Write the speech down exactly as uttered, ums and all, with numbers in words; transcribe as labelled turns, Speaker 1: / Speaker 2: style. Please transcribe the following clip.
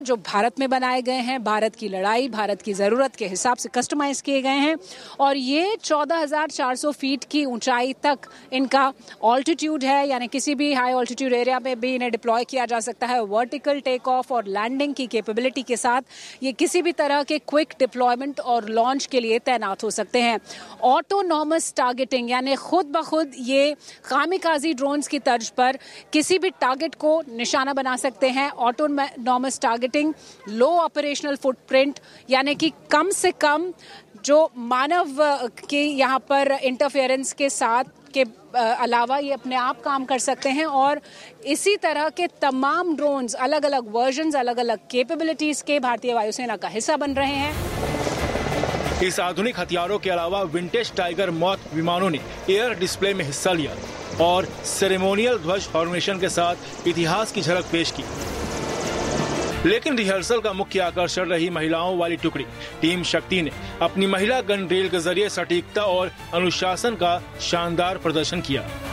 Speaker 1: जो भारत में बनाए गए हैं, भारत की लड़ाई, भारत की ज़रूरत के हिसाब से कस्टमाइज़ किए गए हैं और ये चौदह हज़ार चार सौ फीट की ऊंचाई तक इनका ऑल्टीट्यूड है, यानी किसी भी हाई ऑल्टीट्यूड एरिया में भी इन्हें डिप्लॉय किया जा सकता है। वर्टिकल टेक ऑफ और लैंडिंग की कैपेबिलिटी के साथ ये किसी भी तरह के क्विक डिप्लॉयमेंट और लॉन्च के लिए तैनात हो सकते हैं। ऑटोनॉमस टारगेटिंग यानी खुद ब खुद ये कामिकाजी ड्रोन्स की तर्ज पर किसी भी टारगेट को निशाना बना सकते हैं। ऑटोनॉमस टारगेट लो ऑपरेशनल फुटप्रिंट यानी कि कम से कम जो मानव के यहाँ पर इंटरफेरेंस के साथ के अलावा ये अपने आप काम कर सकते हैं और इसी तरह के तमाम ड्रोन्स अलग अलग वर्जन्स, अलग अलग कैपेबिलिटीज के भारतीय वायुसेना का हिस्सा बन रहे हैं।
Speaker 2: इस आधुनिक हथियारों के अलावा विंटेज टाइगर मॉथ विमानों ने एयर डिस्प्ले में हिस्सा लिया और सेरेमोनियल ध्वज फॉर्मेशन के साथ इतिहास की झलक पेश की। लेकिन रिहर्सल का मुख्य आकर्षण रही महिलाओं वाली टुकड़ी। टीम शक्ति ने अपनी महिला गन ड्रिल के जरिए सटीकता और अनुशासन का शानदार प्रदर्शन किया।